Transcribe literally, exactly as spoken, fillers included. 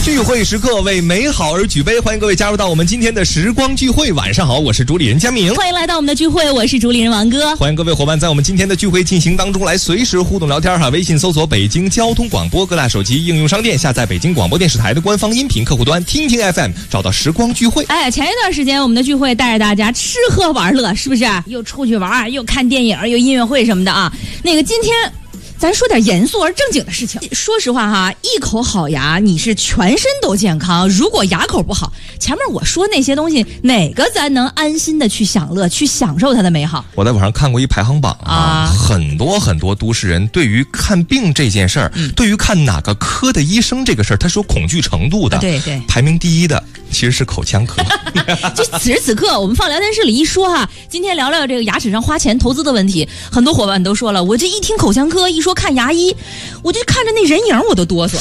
聚会时刻为美好而举杯，欢迎各位加入到我们今天的时光聚会。晚上好，我是主理人佳明。 欢迎来到我们的聚会，我是主理人王哥。 欢迎各位伙伴在我们今天的聚会进行当中来随时互动聊天哈。微信搜索北京交通广播，各大手机应用商店下载北京广播电视台的官方音频客户端，听听 F M， 找到时光聚会。 哎，前一段时间我们的聚会带着大家吃喝玩乐，是不是？又出去玩，又看电影，又音乐会什么的啊。那个今天咱说点严肃而正经的事情。说实话哈，一口好牙，你是全身都健康。如果牙口不好，前面我说那些东西，哪个咱能安心的去享乐，去享受它的美好？ 我在网上看过一排行榜啊，啊很多很多都市人对于看病这件事儿、嗯，对于看哪个科的医生这个事儿，他是有恐惧程度的。 啊、对对， 排名第一的其实是口腔科。 就此时此刻，我们放聊天室里一说哈，今天聊聊这个牙齿上花钱投资的问题，很多伙伴都说了，我这一听口腔科，一说看牙医，我就看着那人影我都哆嗦。